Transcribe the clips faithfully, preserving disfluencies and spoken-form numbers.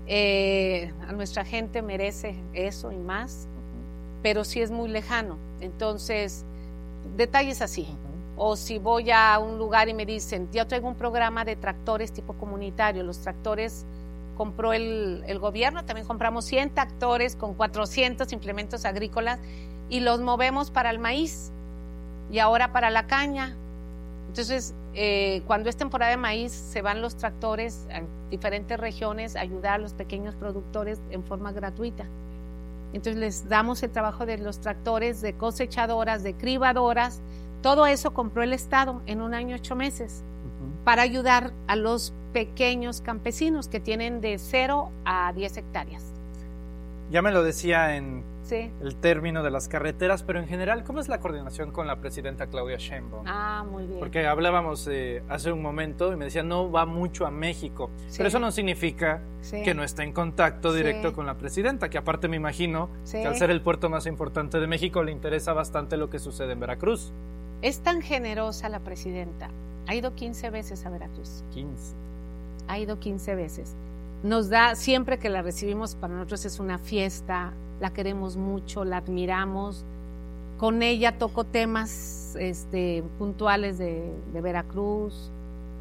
Eh, a nuestra gente merece eso y más, pero sí es muy lejano. Entonces, detalles así. O si voy a un lugar y me dicen, yo traigo un programa de tractores tipo comunitario, los tractores compró el, el gobierno, también compramos cien tractores con cuatrocientos implementos agrícolas y los movemos para el maíz y ahora para la caña. Entonces, eh, cuando es temporada de maíz, se van los tractores a diferentes regiones a ayudar a los pequeños productores en forma gratuita. Entonces, les damos el trabajo de los tractores, de cosechadoras, de cribadoras. Todo eso compró el Estado en un año, ocho meses, uh-huh. para ayudar a los pequeños campesinos que tienen de cero a diez hectáreas. Ya me lo decía en sí. el término de las carreteras, pero en general, ¿cómo es la coordinación con la presidenta Claudia Sheinbaum? Ah, muy bien. Porque hablábamos eh, hace un momento y me decía, no va mucho a México, sí. pero eso no significa sí. que no esté en contacto directo sí. con la presidenta, que aparte me imagino sí. que al ser el puerto más importante de México le interesa bastante lo que sucede en Veracruz. Es tan generosa la presidenta, ha ido quince veces a Veracruz. quince. Ha ido quince veces. Nos da, siempre que la recibimos, para nosotros es una fiesta, la queremos mucho, la admiramos. Con ella toco temas este, puntuales de, de Veracruz,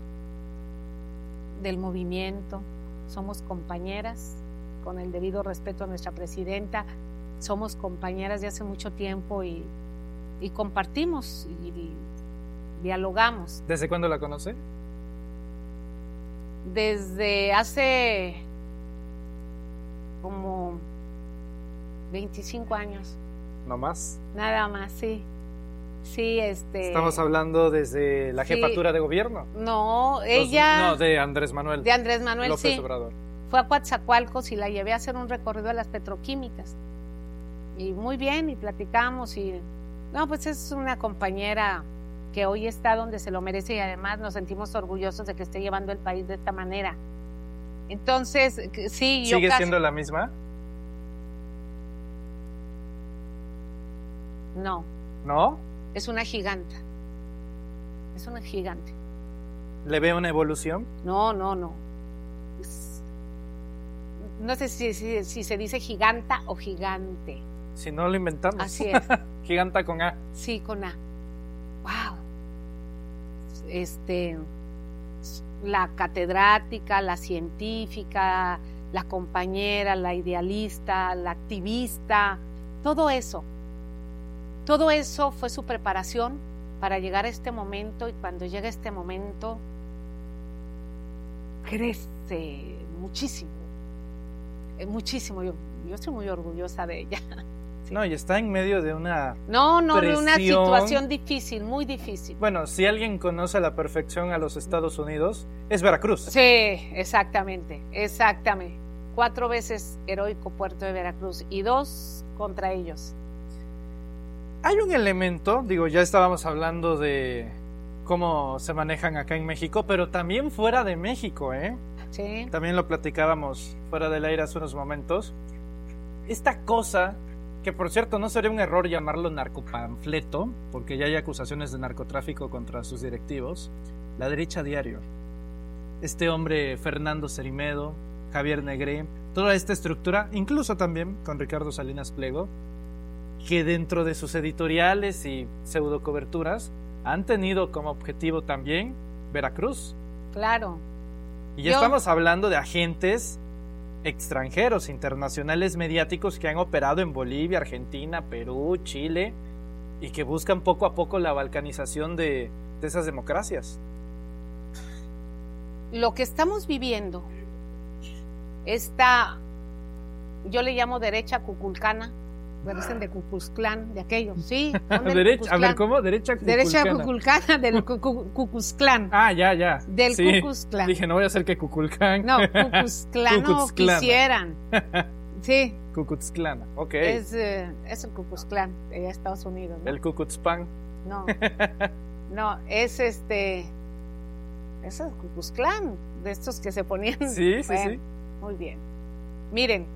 del movimiento. Somos compañeras, con el debido respeto a nuestra presidenta. Somos compañeras de hace mucho tiempo y, y compartimos y, y dialogamos. ¿Desde cuándo la conoce? Desde hace como veinticinco años. ¿No más? Nada más, sí. Sí, este... Estamos hablando desde la sí. jefatura de gobierno. No, ella... Los, no, de Andrés Manuel. De Andrés Manuel, López sí. Obrador. Fue a Coatzacoalcos y la llevé a hacer un recorrido a las petroquímicas. Y muy bien, y platicamos y... No, pues es una compañera que hoy está donde se lo merece y además nos sentimos orgullosos de que esté llevando el país de esta manera. Entonces, sí, yo ¿Sigue casi... siendo la misma? No. ¿No? Es una giganta. Es una gigante. ¿Le ve una evolución? No, no, no. Es... No sé si, si, si se dice giganta o gigante. Si no lo inventamos. Así es. Giganta con A. Sí, con A. Wow. Este, la catedrática, la científica, la compañera, la idealista, la activista, todo eso. Todo eso fue su preparación para llegar a este momento y cuando llega este momento crece muchísimo, muchísimo. Yo, yo estoy muy orgullosa de ella. Sí. No, y está en medio de una No, no, presión. de una situación difícil, muy difícil. Bueno, si alguien conoce a la perfección a los Estados Unidos, es Veracruz. Sí, exactamente, exactamente. Cuatro veces heroico puerto de Veracruz y dos contra ellos. Hay un elemento, digo, ya estábamos hablando de cómo se manejan acá en México, pero también fuera de México, ¿eh? Sí. También lo platicábamos fuera del aire hace unos momentos. Esta cosa... que por cierto no sería un error llamarlo narcopanfleto, porque ya hay acusaciones de narcotráfico contra sus directivos, la derecha diario. Este hombre Fernando Cerimedo, Javier Negré, toda esta estructura, incluso también con Ricardo Salinas Pliego, que dentro de sus editoriales y pseudo coberturas han tenido como objetivo también Veracruz. Claro. Y ya Yo... estamos hablando de agentes extranjeros, internacionales, mediáticos que han operado en Bolivia, Argentina, Perú, Chile y que buscan poco a poco la balcanización de, de esas democracias. Lo que estamos viviendo, esta, yo le llamo derecha cuculcana, parecen de Ku Klux Klan, de aquellos, ¿sí? Derecha, a ver, ¿cómo? Derecha cuculcana. Derecha cuculcana del Ku Klux Klan. Ah, ya, ya. Del sí. Ku Klux Klan. Dije, no voy a hacer que Kukulkan. No, Ku Klux Klan no quisieran. Sí. Ku Klux Klan, ok. Es, eh, es el Ku Klux Klan de Estados Unidos, ¿no? El Ku Klux Pan. No, no, es este, es el Ku Klux Klan, de estos que se ponían. Sí, bueno, sí, sí. Muy bien. Miren,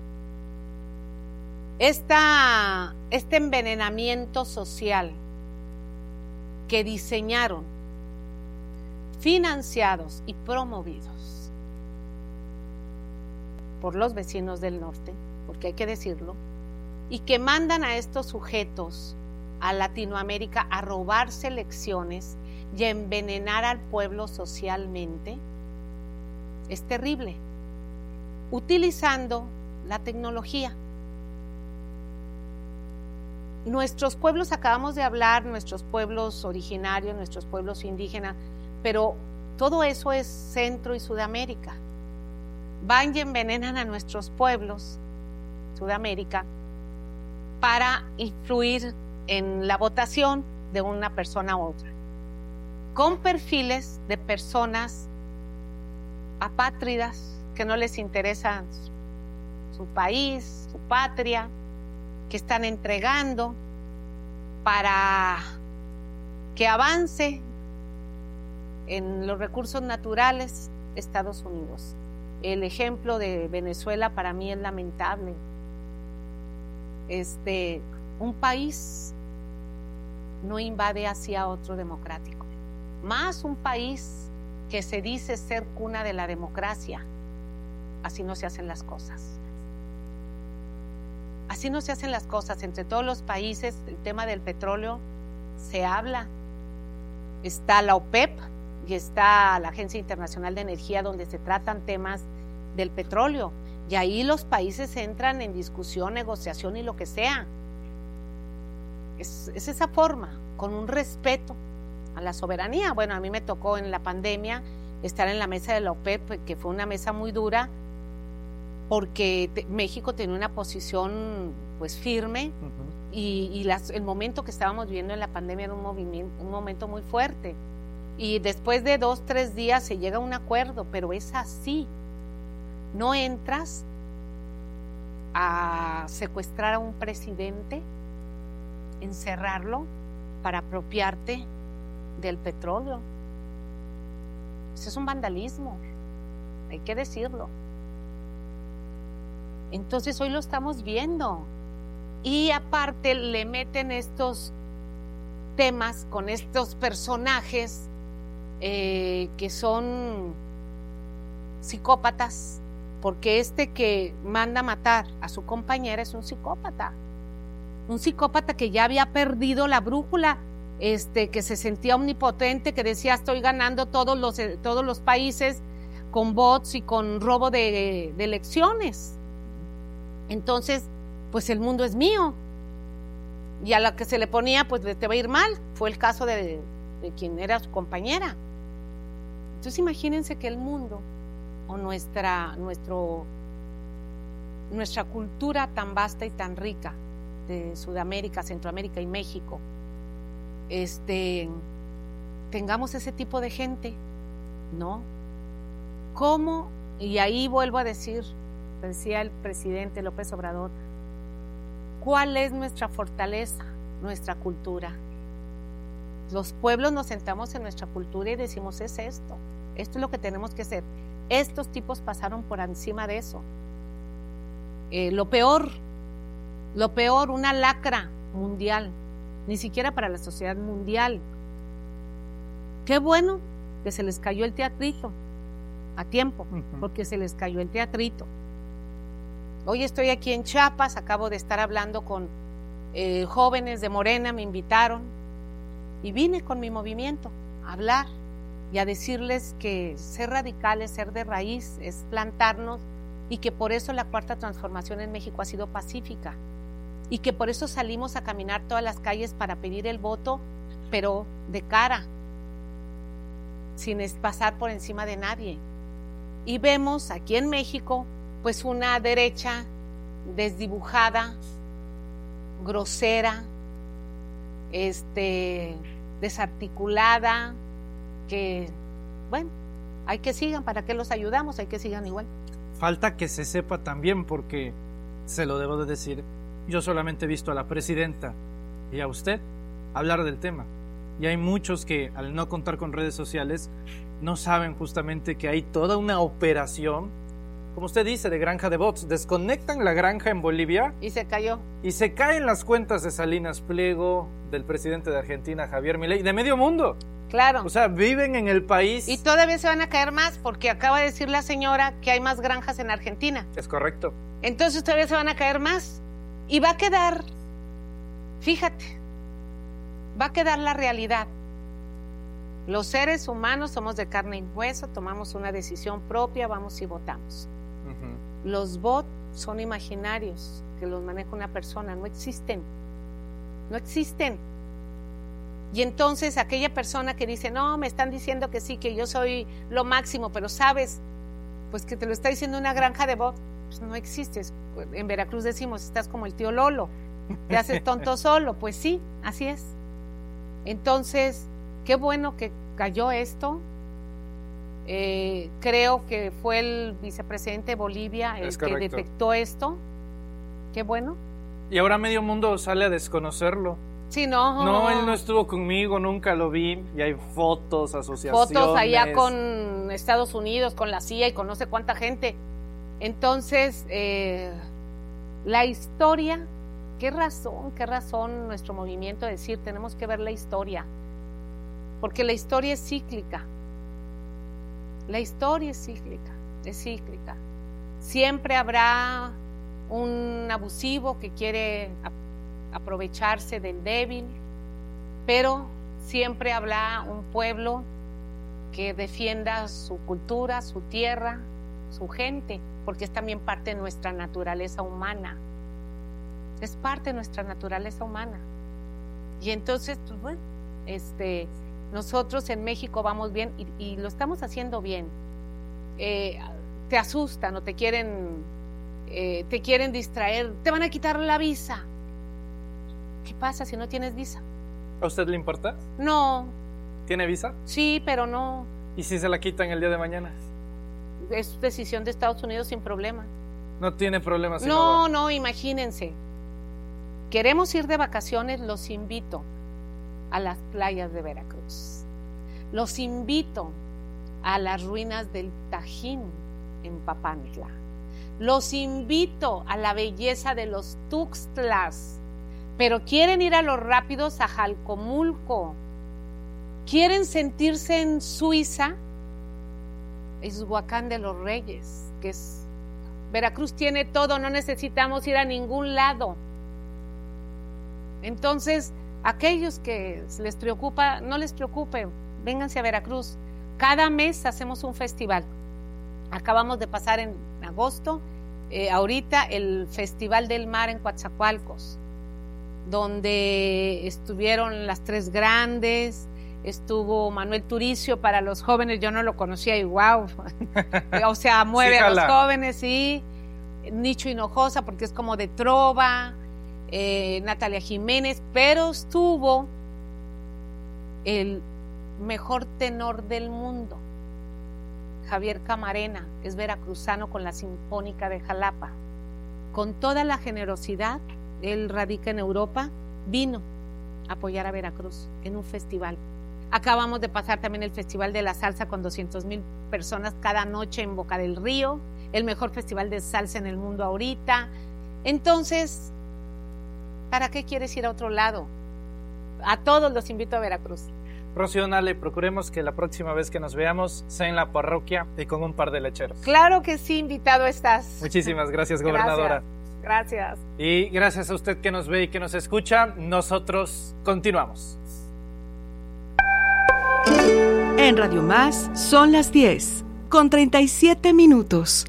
Esta, este envenenamiento social que diseñaron, financiados y promovidos por los vecinos del norte, porque hay que decirlo, y que mandan a estos sujetos a Latinoamérica a robarse elecciones y a envenenar al pueblo socialmente, es terrible, utilizando la tecnología. Nuestros pueblos, acabamos de hablar, nuestros pueblos originarios, nuestros pueblos indígenas, pero todo eso es Centro y Sudamérica. Van y envenenan a nuestros pueblos, Sudamérica, para influir en la votación de una persona u otra, con perfiles de personas apátridas que no les interesa su, su país, su patria, que están entregando para que avance en los recursos naturales Estados Unidos. El ejemplo de Venezuela para mí es lamentable. Este, un país no invade hacia otro democrático, más un país que se dice ser cuna de la democracia. Así no se hacen las cosas. Así no se hacen las cosas. Entre todos los países, el tema del petróleo se habla. Está la OPEP y está la Agencia Internacional de Energía, donde se tratan temas del petróleo. Y ahí los países entran en discusión, negociación y lo que sea. Es, es esa forma, con un respeto a la soberanía. Bueno, a mí me tocó en la pandemia estar en la mesa de la OPEP, que fue una mesa muy dura, porque te, México tenía una posición pues firme, uh-huh. y, y las, el momento que estábamos viviendo en la pandemia era un, movimiento, un momento muy fuerte. Y después de dos, tres días se llega a un acuerdo, pero es así. No entras a secuestrar a un presidente, encerrarlo para apropiarte del petróleo. Eso es un vandalismo, hay que decirlo. Entonces hoy lo estamos viendo. Y aparte le meten estos temas con estos personajes eh, que son psicópatas, porque este que manda matar a su compañera es un psicópata. Un psicópata que ya había perdido la brújula, este, que se sentía omnipotente, que decía estoy ganando todos los, todos los países con bots y con robo de, de elecciones. Entonces, pues el mundo es mío. Y a la que se le ponía, pues te va a ir mal. Fue el caso de, de quien era su compañera. Entonces imagínense que el mundo o nuestra, nuestro, nuestra cultura tan vasta y tan rica de Sudamérica, Centroamérica y México, este, tengamos ese tipo de gente, ¿no? ¿Cómo? Y ahí vuelvo a decir, decía el presidente López Obrador, ¿cuál es nuestra fortaleza? Nuestra cultura. Los pueblos nos sentamos en nuestra cultura y decimos, es esto, esto es lo que tenemos que hacer. Estos tipos pasaron por encima de eso. Eh, lo peor, lo peor, una lacra mundial, ni siquiera para la sociedad mundial. Qué bueno que se les cayó el teatrito a tiempo, uh-huh. porque se les cayó el teatrito. Hoy estoy aquí en Chiapas, acabo de estar hablando con eh, jóvenes de Morena, me invitaron y vine con mi movimiento a hablar y a decirles que ser radicales, ser de raíz, es plantarnos, y que por eso la cuarta transformación en México ha sido pacífica, y que por eso salimos a caminar todas las calles para pedir el voto, pero de cara, sin pasar por encima de nadie. Y vemos aquí en México pues una derecha desdibujada, grosera, este, desarticulada, que, bueno, hay que sigan, ¿para qué los ayudamos? Hay que sigan igual. Falta que se sepa también, porque se lo debo de decir, yo solamente he visto a la presidenta y a usted hablar del tema, y hay muchos que al no contar con redes sociales no saben justamente que hay toda una operación, como usted dice, de granja de bots. Desconectan la granja en Bolivia y se cayó, y se caen las cuentas de Salinas Pliego, del presidente de Argentina Javier Milei, de medio mundo. Claro. O sea, viven en el país. Y todavía se van a caer más porque acaba de decir la señora que hay más granjas en Argentina. Es correcto. Entonces todavía se van a caer más. Y va a quedar, fíjate, va a quedar la realidad. Los seres humanos somos de carne y hueso, tomamos una decisión propia, vamos y votamos. Uh-huh. Los bots son imaginarios, que los maneja una persona, no existen. No existen. Y entonces aquella persona que dice, no, me están diciendo que sí, que yo soy lo máximo, pero sabes, pues que te lo está diciendo una granja de bots, pues no existes. En Veracruz decimos, estás como el tío Lolo, te haces tonto solo. Pues sí, así es. Entonces, qué bueno que cayó esto. Eh, creo que fue el vicepresidente de Bolivia el que detectó esto. Qué bueno. Y ahora medio mundo sale a desconocerlo. Sí, no. No, él no estuvo conmigo, nunca lo vi. Y hay fotos, asociaciones. Fotos allá con Estados Unidos, con la C I A y con no sé cuánta gente. Entonces, eh, la historia, qué razón, qué razón nuestro movimiento de decir, tenemos que ver la historia. Porque la historia es cíclica. La historia es cíclica, es cíclica. Siempre habrá un abusivo que quiere aprovecharse del débil, pero siempre habrá un pueblo que defienda su cultura, su tierra, su gente, porque es también parte de nuestra naturaleza humana. Es parte de nuestra naturaleza humana. Y entonces, pues bueno, este, nosotros en México vamos bien y, y lo estamos haciendo bien. Eh, te asustan o te quieren, eh, te quieren distraer, te van a quitar la visa. ¿Qué pasa si no tienes visa? ¿A usted le importa? No. ¿Tiene visa? Sí, pero no. ¿Y si se la quitan el día de mañana? Es decisión de Estados Unidos sin problema. ¿No tiene problemas? No, no, imagínense. Queremos ir de vacaciones, los invito a las playas de Veracruz. Los invito a las ruinas del Tajín en Papantla. Los invito a la belleza de los Tuxtlas. Pero quieren ir a los rápidos a Jalcomulco. Quieren sentirse en Suiza. Es Huacán de los Reyes, que es Veracruz tiene todo, no necesitamos ir a ningún lado. Entonces, aquellos que les preocupa, no les preocupe, vénganse a Veracruz. Cada mes hacemos un festival. Acabamos de pasar en agosto, eh, ahorita el Festival del Mar en Coatzacoalcos, donde estuvieron las tres grandes, estuvo Manuel Turicio para los jóvenes, yo no lo conocía y wow, o sea, mueve sí, a los jóvenes, sí, Nicho Hinojosa porque es como de trova, eh, Natalia Jiménez, pero estuvo el mejor tenor del mundo, Javier Camarena, es veracruzano con la Sinfónica de Jalapa, con toda la generosidad. Él radica en Europa, vino a apoyar a Veracruz en un festival. Acabamos de pasar también el Festival de la Salsa con doscientas mil personas cada noche en Boca del Río, el mejor festival de salsa en el mundo ahorita. Entonces, ¿para qué quieres ir a otro lado? A todos los invito a Veracruz. Rocío Nale, procuremos que la próxima vez que nos veamos sea en la parroquia y con un par de lecheros. Claro que sí, invitado estás. Muchísimas gracias, gobernadora. Gracias. Gracias. Y gracias a usted que nos ve y que nos escucha, nosotros continuamos. En Radio Más son las diez, con treinta y siete minutos.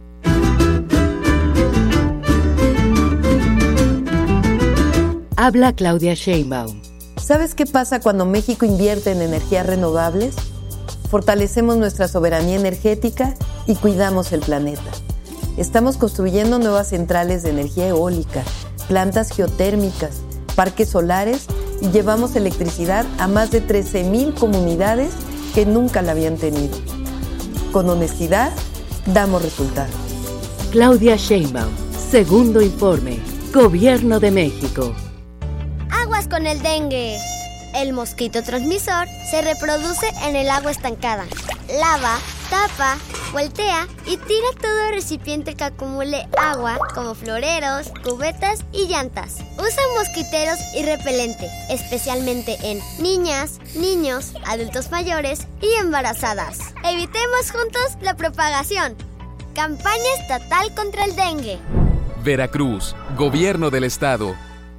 Habla Claudia Sheinbaum. ¿Sabes qué pasa cuando México invierte en energías renovables? Fortalecemos nuestra soberanía energética y cuidamos el planeta. Estamos construyendo nuevas centrales de energía eólica, plantas geotérmicas, parques solares y llevamos electricidad a más de trece mil comunidades que nunca la habían tenido. Con honestidad, damos resultados. Claudia Sheinbaum, segundo informe, Gobierno de México. Aguas con el dengue. El mosquito transmisor se reproduce en el agua estancada. Lava, tapa Voltea y tira todo recipiente que acumule agua, como floreros, cubetas y llantas. Usa mosquiteros y repelente, especialmente en niñas, niños, adultos mayores y embarazadas. Evitemos juntos la propagación. Campaña estatal contra el dengue. Veracruz, Gobierno del Estado.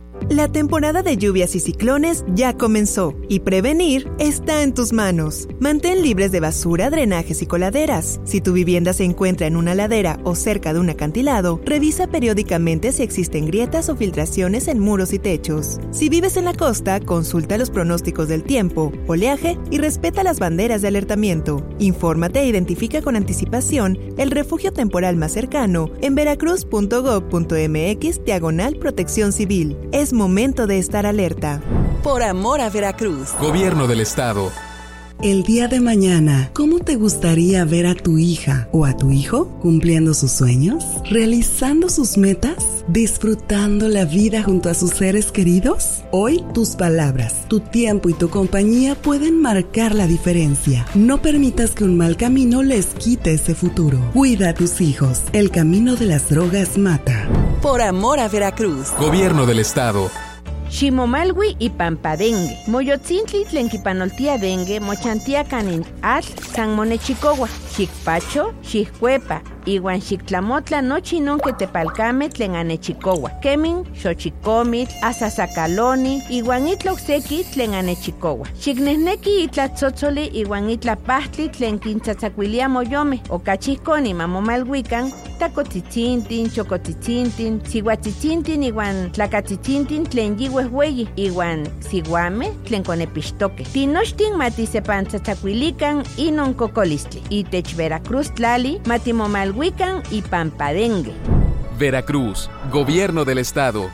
La temporada de lluvias y ciclones ya comenzó y prevenir está en tus manos. Mantén libres de basura, drenajes y coladeras. Si tu vivienda se encuentra en una ladera o cerca de un acantilado, revisa periódicamente si existen grietas o filtraciones en muros y techos. Si vives en la costa, consulta los pronósticos del tiempo, oleaje y respeta las banderas de alertamiento. Infórmate e identifica con anticipación el refugio temporal más cercano en veracruz punto gob punto mx diagonal protección civil. Es momento de estar alerta. Por amor a Veracruz. Gobierno del Estado. El día de mañana, ¿cómo te gustaría ver a tu hija o a tu hijo cumpliendo sus sueños, realizando sus metas, disfrutando la vida junto a sus seres queridos? Hoy, tus palabras, tu tiempo y tu compañía pueden marcar la diferencia. No permitas que un mal camino les quite ese futuro. Cuida a tus hijos. El camino de las drogas mata. Por amor a Veracruz. Gobierno del Estado. Ximomalwi y Pampadengue. Moyotzintli tlenquipanoltia dengue, mochantia canin atl, san monechicowa, xicpacho, xiccuepa, iwan xictlamotla nochi non que tepalcame tlen anechicowa. Kemin, xochicomitl, asasacaloni, iwan itloxeki tlen anechicowa. Xicnehneki itlatzotzoli iwan itlapajtli tlen quintzatzacuilia moyome, okachihconi mamomalhuican, tacotzitzintin, chocotitzintin, sihuatzitzintin iwan tlacatzitzintin tlen yihuehueyi, iwan siguame tlen conepixtoque. Tinochtin matisepantzatzacuilican inon cocolistli. Itech Veracruz tlali matimomalhuican y Pampadengue. Veracruz, Gobierno del Estado.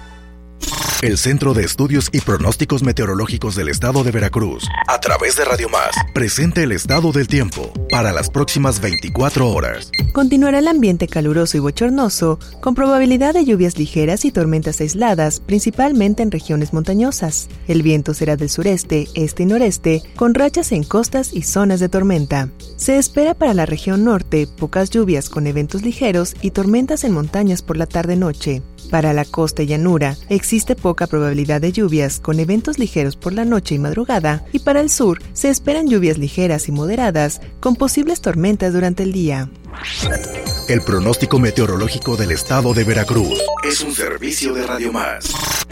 El Centro de Estudios y Pronósticos Meteorológicos del Estado de Veracruz, a través de Radio Más, presenta el estado del tiempo para las próximas veinticuatro horas. Continuará el ambiente caluroso y bochornoso, con probabilidad de lluvias ligeras y tormentas aisladas, principalmente en regiones montañosas. El viento será del sureste, este y noreste, con rachas en costas y zonas de tormenta. Se espera para la región norte pocas lluvias con eventos ligeros y tormentas en montañas por la tarde-noche. Para la costa y llanura, existe poca probabilidad de lluvias con eventos ligeros por la noche y madrugada, y para el sur se esperan lluvias ligeras y moderadas con posibles tormentas durante el día. El pronóstico meteorológico del Estado de Veracruz es un servicio de Radio Más.